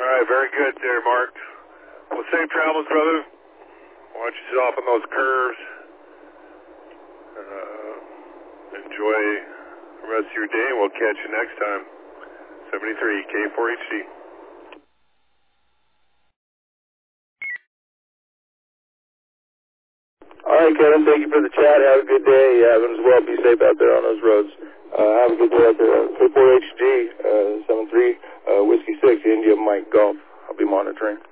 right, very good there, Mark. Well, safe travels, brother. Watch yourself on those curves. Enjoy the rest of your day, and we'll catch you next time. 73 K4HD. All right, Kevin, thank you for the chat. Have a good day. As well, be safe out there on those roads. Have a good day out there. K4HD, 73, Whiskey 6, India Mike Golf. I'll be monitoring.